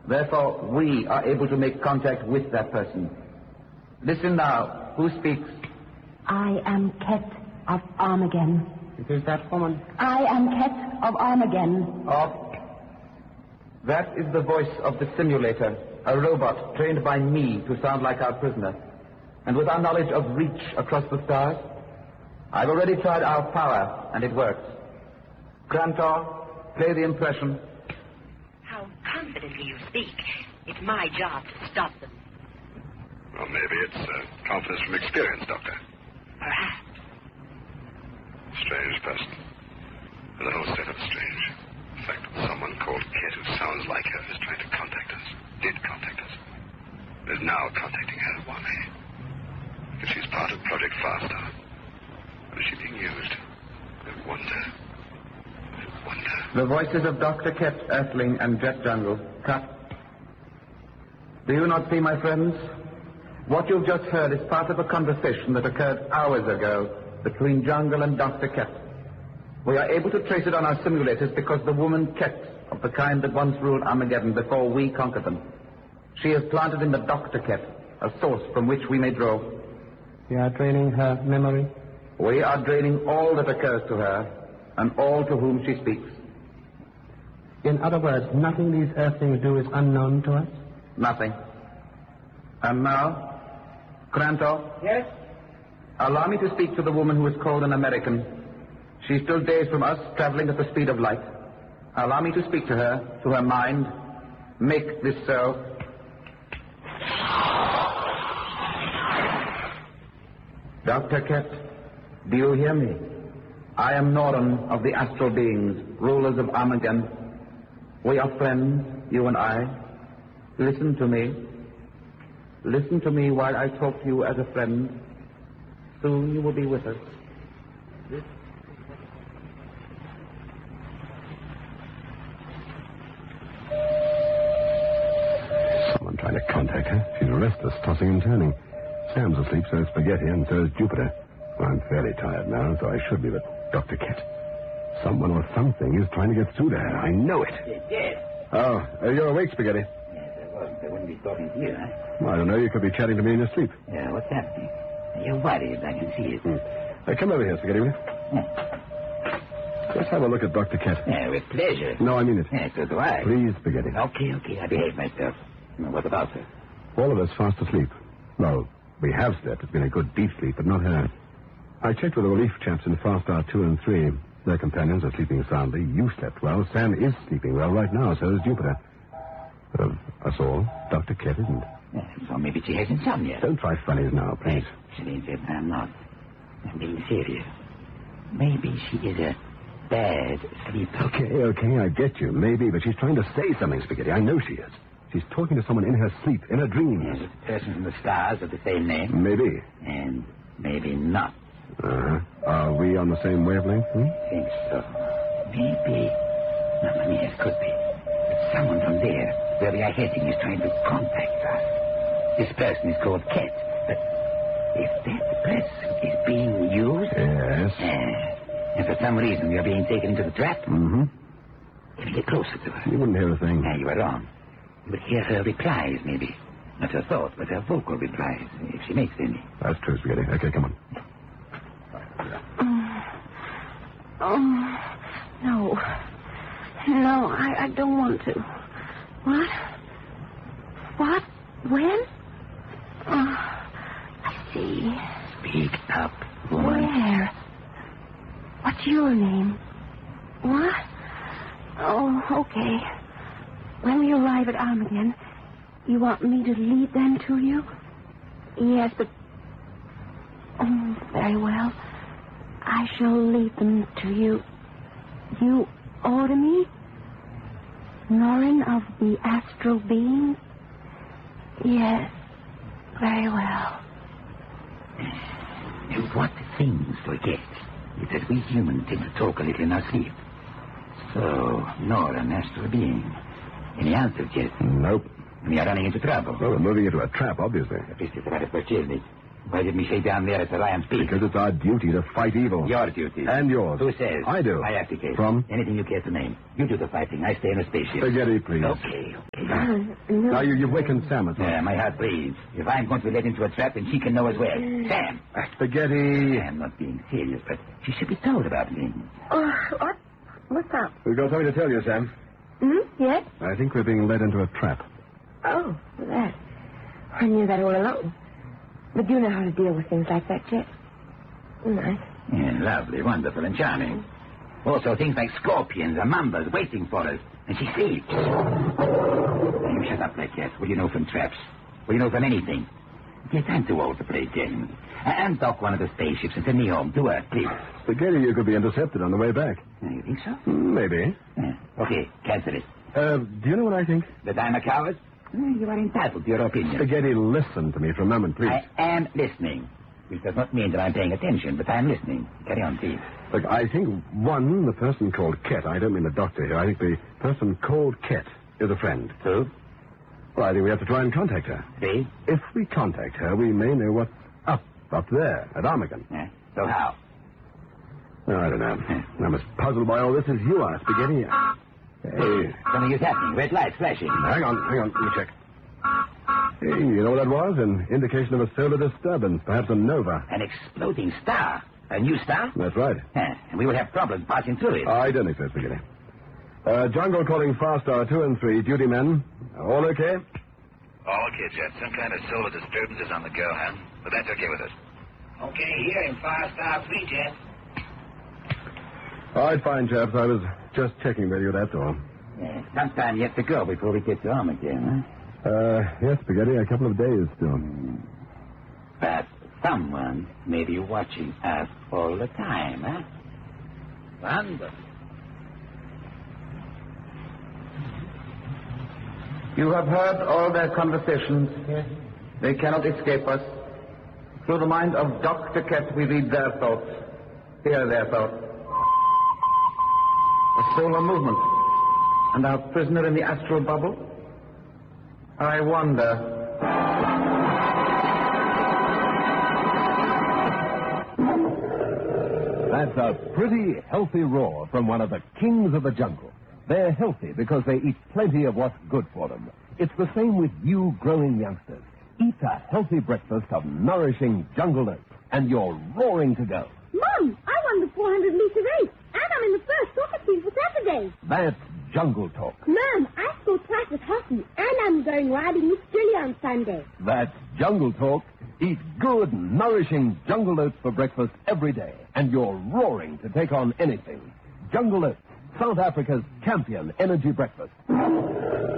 Therefore, we are able to make contact with that person. Listen now. Who speaks? I am Ket of Armageddon. It is that woman. I am Ket of Armageddon. That is the voice of the simulator, a robot trained by me to sound like our prisoner. And with our knowledge of reach across the stars, I've already tried our power, and it works. Grantor, play the impression. How confidently you speak. It's my job to stop them. Well, maybe it's confidence from experience, Doctor. Perhaps. Strange person. The whole setup is strange. The fact that someone called Ket who sounds like her is trying to contact us, did contact us, is now contacting her. Why? If she's part of Project Farstar, is she being used? I wonder. The voices of Dr. Ket, Earthling, and Jet Jungle. Cut. Do you not see, my friends? What you've just heard is part of a conversation that occurred hours ago between Jungle and Dr. Ket. We are able to trace it on our simulators because the woman Ket, of the kind that once ruled Armageddon before we conquered them, she is planted in the Dr. Ket, a source from which we may draw. You are draining her memory? We are draining all that occurs to her and all to whom she speaks. In other words, nothing these Earthlings do is unknown to us? Nothing. And now, Grantor? Yes? Allow me to speak to the woman who is called an American. She's still days from us, traveling at the speed of light. Allow me to speak to her mind. Make this so. Dr. Ket, do you hear me? I am Noran of the astral beings, rulers of Armageddon. We are friends, you and I. Listen to me. Listen to me while I talk to you as a friend. Soon you will be with us. Someone trying to contact her. She's restless, tossing and turning. Sam's asleep, so is Spaghetti, and so is Jupiter. Well, I'm fairly tired now, so I should be, but Dr. Ket, someone or something is trying to get through to her. I know it. Yes. Oh, you're awake, Spaghetti? Yes, I wouldn't be talking to you, huh? Well, I don't know. You could be chatting to me in your sleep. Yeah, what's happening? You're worried, I can see it. Come over here, Spaghetti, will you? Yeah. Let's have a look at Dr. Ket. Yeah, with pleasure. No, I mean it. Yeah, so do I. Please, Spaghetti. Okay, I behave myself. What about her? All of us fast asleep. Well, we have slept. It's been a good deep sleep, but not her. I checked with the relief chaps in Farstar 2 and 3. Their companions are sleeping soundly. You slept well. Sam is sleeping well right now, so is Jupiter. But of us all, Dr. Ket isn't. Yeah, so maybe she has insomnia. Don't try funnies now, please. She said I'm not. I'm being serious. Maybe she is a bad sleeper. Okay, I get you. Maybe, but she's trying to say something, Spaghetti. I know she is. She's talking to someone in her sleep, in her dreams. Yes, a person from the stars of the same name. Maybe. And maybe not. Uh-huh. Are we on the same wavelength? I think so. Maybe. No, yes, could be. But someone from there, where we are heading, is trying to contact us. This person is called Ket. But if that person is being used... Yes. And for some reason we are being taken into the trap. Mm-hmm. If we get closer to her... You wouldn't hear a thing. You were wrong. You would hear her replies, maybe. Not her thoughts, but her vocal replies, if she makes any. That's true, Spaghetti. Okay, come on. No. No, I don't want to. What? What? When? I see. Speak up, woman. Where? What's your name? What? Oh, okay. When we arrive at Armageddon, you want me to lead them to you? Yes, but... Oh, very well. I shall lead them to you. You order me? Noran of the astral beings? Yes, very well. And what things forget is that we humans tend to talk a little in our sleep. So, Noran, astral being. Any answers yet? Nope. We are running into trouble. Well, we're moving into a trap, obviously. At least it's about as much as me. Why didn't we say down there at the Lion's Peak? Because it's our duty to fight evil. Your duty. And yours. Who says? I do. I abdicate. From? Anything you care to name. You do the fighting. I stay in a spaceship. Spaghetti, please. Okay. No. Now, you've wakened Sam as well. Yeah, my heart bleeds. If I'm going to be led into a trap, then she can know as well. Sam. Spaghetti. I'm not being serious, but she should be told about me. Oh, what? What's up? We've got something to tell you, Sam. Yes? I think we're being led into a trap. Oh, that. I knew that all along. But you know how to deal with things like that, Jet. Nice. Yeah, lovely, wonderful, and charming. Also, things like scorpions and mambas waiting for us. And she sleeps. Now, you shut up like that. What do you know from traps? What do you know from anything? Yes, I'm too old to play games. And dock one of the spaceships and send me home to Earth, please. Spaghetti, you could be intercepted on the way back. You think so? Maybe. Yeah. Okay, cancel it. Do you know what I think? That I'm a coward? You are entitled to your opinion. Spaghetti, listen to me for a moment, please. I am listening. Which does not mean that I'm paying attention, but I'm listening. Carry on, please. Look, I think, one, the person called Ket, I don't mean the doctor here, I think the person called Ket is a friend. So? Well, I think we have to try and contact her. See? If we contact her, we may know what's up there, at Armageddon. Yeah. So how? No, I don't know. I'm as puzzled by all this as you are, Spaghetti. Hey. Something is happening. Red lights flashing. Hang on. Let me check. Hey, you know what that was? An indication of a solar disturbance, perhaps a nova. An exploding star. A new star? That's right. And we will have problems passing through it. I don't think so, Spaghetti. Jungle calling Far Star 2 and 3. Duty men. All okay? All okay, Jet. Some kind of solar disturbance is on the go, huh? But that's okay with us. Okay, here in 5 Star 3, Jet. All right, fine, chaps. I was just checking with you, that's all. Yeah, sometime yet to go before we get to Armageddon, huh? Yes, Spaghetti, a couple of days still. But someone may be watching us all the time, huh? Wonderful. You have heard all their conversations. Yes. They cannot escape us. Through the mind of Dr. Ket, we read their thoughts, hear their thoughts. A solar movement, and our prisoner in the astral bubble? I wonder. That's a pretty healthy roar from one of the kings of the jungle. They're healthy because they eat plenty of what's good for them. It's the same with you growing youngsters. Eat a healthy breakfast of nourishing jungle oats, and you're roaring to go. Mom, I won the 400-meter race, and I'm in the first soccer team for Saturday. That's Jungle Talk. Mom, I scored twice at hockey, and I'm going riding with Julie on Sunday. That's Jungle Talk. Eat good, nourishing jungle oats for breakfast every day, and you're roaring to take on anything. Jungle Oats, South Africa's champion energy breakfast.